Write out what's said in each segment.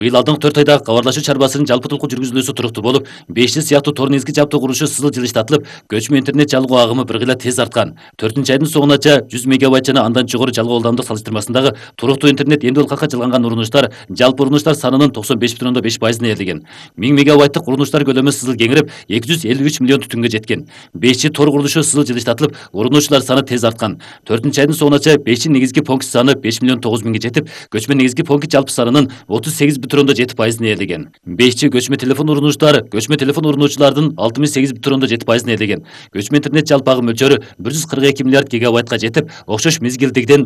Быйыл алдыңкы 4 айда кабарлашуу чарбасынын жалпы тулку жүргүзүлүүсү туруктуу болуп, 500 сыяктуу тор негизги жабдуу курулушу сызыл жылыштатылып, көчмө интернет жалгоо агымы бир кыйла тез арткан. 4 айдын соңунача 100 мегабайт жана андан жогору жалгоо ылдамдык салыштырмасындагы туруктуу интернет эмди калкка жылганган урунуштар жалпы урунуштар санынын 95,5%-ын ээлеген. 1000 мегабайттык урунуштар көлөмү сызыл кеңирип, 253 миллион түтүнгө жеткен. 5G тор курулушу сызыл жылыштатылып, урунуучулар саны тез арткан. 4 айдын соңунача 5G негизги пункт саны 5 миллион 9 миңге жетип, көчмө негизги пункт жалпы санынын 38,7%-ын ээлеген. 5G көчмө телефон урунуучулардын 68,7%-ын ээлеген. Көчмө интернет жалпы агым мөлчөрү 142 миллиард гигабайтка жетип, окшош мезгилдигиден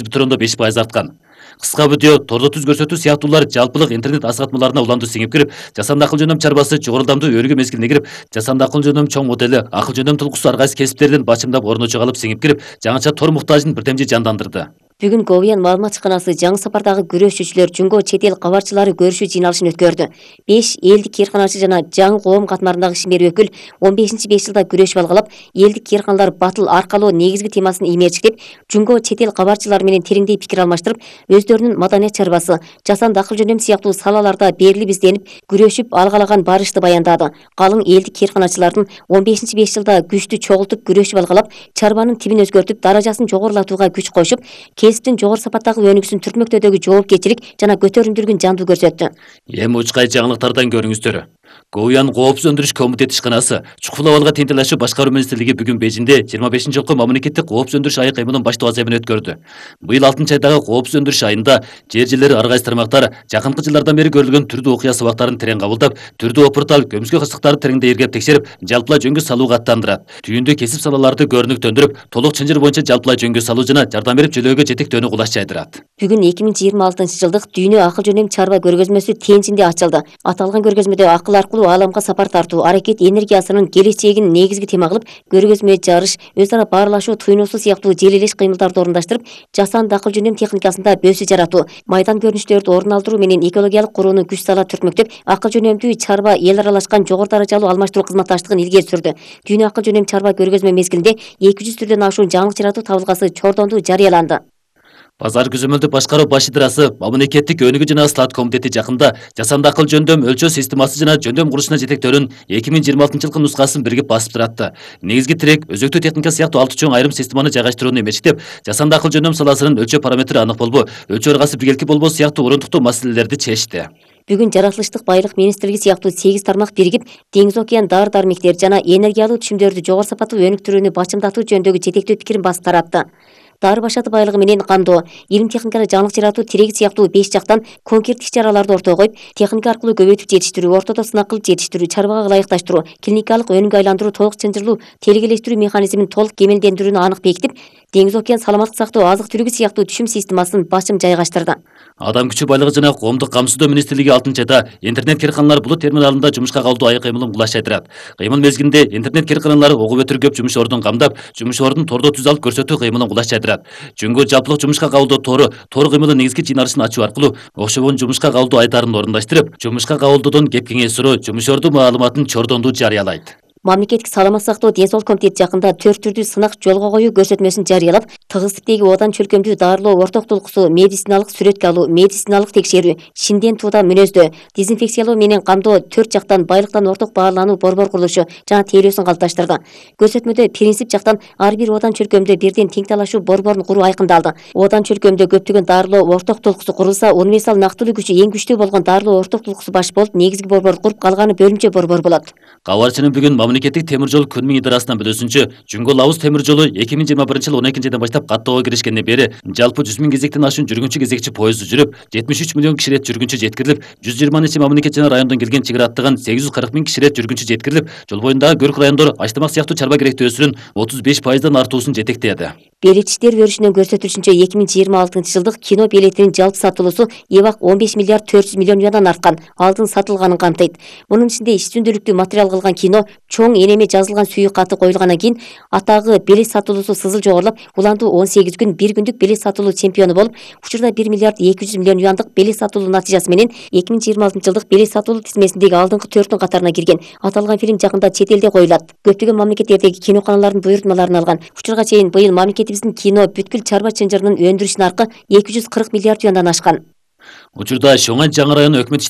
18,5% арткан. Кыска видео, тордо түз көрсөтүү сыяктуулар жалпылык интернет асыгатмаларына уланды сиңип кирип, жасанды акыл жөнөм чарбасы жогору ылдамдуу өргө мезгилине кирип, жасанды акыл жөнөм чоң модели, акыл жөнөм тулкусу ар кайсы кесиптерден бачымдап орночо калып сиңип кирип, жаңыча тор муктажын бирдемчи жандандырды. Бүгүн Говиян маалымат чыканасы жаңы сапардагы күрөшчүчүлөр жумго чет эл кабарчылары көрүшүү жыйналышын өткөрдү. 5 элдик кээрканачы жана жаңы коом катмарындагы ишмер өкүл 15-5 жылда күрөшүп алгалап, элдик кээрканалар батыл аркалоо негизги темасын имээрчиктеп, жумго чет эл кабарчылары менен тереңдей пикир алмаштырып, өздөрүнүн маданият чарбасы, жасанды акыл жөнөм сыяктуу салаларда берилип изденип, күрөшүп алгалаган барышты баяндады. Калың элдик кээрканачылардын 15-5 жылда күчтү чогултуп күрөшүп алгалап, чарбанын тибин өзгөртүп, даражасын жогорулатууга күч кошуп, кесиптин жогору сапаттагы өнүгүүсүн түртмөктөөдөгү жоопкерчилик жана көтөрүмдүүлүгүн жандуу көрсөттү. Эми учкай жаңылыктардан көрүңүздөр. Говиян коопсуз өндүрүш комитети ишканасы чукул абалга тентелешүү башкаруу министрлиги бүгүн Бейжинде 25-жылкы мамлекеттик коопсуз өндүрүш айы кыймылын баштоо аземин өткөрдү. Быйыл 6-айдагы коопсуз өндүрүш айында жер жерлери ар кайсы тармактар жакынкы жылдардан бери көрүлгөн түрдүү окуя сабактарын терең кабылдап, түрдүү опуртал көмүскө кырсыктарды тереңдей иргеп текшерип, жалпылай жөнгө салууга аттандырат. Түйүндө кесип салаларды көрүнүктөндүрүп, толук чынжыр боюнча жалпылай жөнгө салуу жана жардам берип жөлөөгө жетектөөнү кулаш жайдырат. Бүгүн 2026-жылдык дүйнө акыл жөнөм чарба көргөзмөсү Тенжинде ачылды. Аталган көргөзмөдө акыл аркылуу ааламга сапар тартуу, аракет энергиясынын келечегин негизги тема кылып, көргөзмө жарыш, өз ара баарлашуу, туйнуусу сыяктуу желелеш кыймылдарды орундаштырып, жасанды акыл жөнөм техникасында бөөсү жаратуу, майдан көрүнүштөрдү орун алдыруу менен экологиялык курууну күч сала түртмөктөп, акыл жөнөмдүү чарба эл аралашкан жогору даражалуу алмаштыруу кызматташтыгын илгери сүрдү. Дүйнө акыл жөнөм чарба көргөзмө мезгилинде 200 түрдөн ашуун жаңылык жаратуу табылгасы чордондуу жарыяланды. Базар күзөмөлдү башкаруу баш ыдырасы мамлекеттик өнүгүү жана слат комитети жакында жасанды акыл жөндөм өлчөө системасы жана жөндөм курушуна жетектөөнүн 2026-жылкы нускасын биригип басып туратты. Негизги тирек өзөктүү техника сыяктуу 6 чоң айрым системаны жайгаштырууну эмечтеп, жасанды акыл жөндөм саласынын өлчөө параметри анык болбоо, өлчөө ыргасы биргелки болбоо сыяктуу орундуктуу маселелерди чечти. Бүгүн жаратылыштык байлык министрлиги сыяктуу 8 тармак биригип, деңиз океан дары-дармектер жана энергиялуу түшүмдөрдү жогору сапаттуу өнүктүрүүнү бачымдатуу жөнүндөгү жетектөө пикирин басып таратты. Дары башаты байлыгы менен кандоо, илим техниканы жаңылык жаратуу тиреги сыяктуу 5 жактан конкрет иш-чараларды ортого коюп, техника аркылуу көбөйтүп жетиштирүү, ортодо сынак кылып жетиштирүү, чарбага ылайыкташтыруу, клиникалык өнүгүү айландыруу, толук чынжырлуу телегелештирүү механизмин толук кемелдендирүүнү анык бекитип, деңиз океан саламаттык сактоо, азык-түлүгү сыяктуу түшүм системасын башым жайгаштырды. Адам күчү байлыгы жана коомдук камсыздоо министрлиги 6-айда интернет кээрканалар булут терминалында жумушка кабылдоо айы кыймылын кулаш жайдырат. Кыймыл мезгилинде интернет кээрканалары огуп өтүр көп жумуш ордун камдап, жумуш ордун тордо түз алып көрсөтүү кыймылын кулаш жайдырат. Жөнгө жалпылык жумушка кабылдоо тор кыймылы негизги жыйналышын ачуу аркылуу окшобон жумушка кабылдоо айдарын орундаштырып, жумушка кабылдоодон кеп кеңеш суроо, жумуш орду маалыматын чордондуу жарыялайт. Мамлекеттик саламаттык сактоо ден соолук комитети жакында 4 түрдүү сынак жолго коюу көрсөтмөсүн жарыялап, тыгыз типтеги одан чөлкөмдүү дарылоо орток тулкусу, медициналык сүрөткө алуу, медициналык текшерүү, шинден тууда мүнөздөө, дезинфекциялоо менен камдоо 4 жактан байлыктан орток баалануу борбор курулушу жана тейлөөсүн калыпташтырды. Көрсөтмөдө принцип жактан ар бир одан чөлкөмдө бирден тең талашуу борборун куруу айкындалды. Одан чөлкөмдө көптөгөн дарылоо орток тулкусу курулса, универсал нактылуу күчү эң күчтүү болгон дарылоо орток тулкусу баш болуп, негизги борбор куруп, калганы бөлүмчө борбор болот. Кабарчынын бүгүн мамлекеттик темир жол күн миң ыдырасынан билүүсүнчө, Жүнгөл Абыз темир жолу 2021-жыл 12-айдан баштап каттоого киришкенден бери жалпы 100 000 кезектен ашуун жүргүнчү кезекчи поезду жүрүп, 73 миллион киши рет жүргүнчү жеткирилип, 120 нече мамлекет жана райондон келген чыгыр аттаган 840 000 киши рет жүргүнчү жеткирилип, жол боюндагы көрк райондор Аштамак сыяктуу чарба керектөөсүнүн 35%дан артуусун жетектеди. Биlet иштер өрүшүнөн көрсөтүлүшүнчө 2026-жылдык кино билетинин жалпы сатылуусу эбак 15 миллиард 400 миллион юандан арткан, алдын сатылганын камтыйт. Мунун ичинде иш-түндүлүктүү материал кылган кино, чоң энеме жазылган сүйүк каты коюлгандан кийин атагы билет сатылуусу сызыл жогорулап, уландуу 18 күн 1 күндүк билет сатылуу чемпиону болуп, учурда 1 миллиард 200 миллион юандык билет сатылуу натыйжасы менен 2026-жылдык билет сатылуу тизмесиндеги алдыңкы 4-түн катарына кирген. Аталган фильм жакында чет элде коюлат. Көптөгөн мамлекеттердеги киноканалардын буйртмаларын алган. Учурга чейин быйыл мамлекетибиздин кино бүткүл чарба чынжырынын өндүрүш наркы 240 миллиард юандан ашкан. Учурда Шоңан жаңы район өкмөт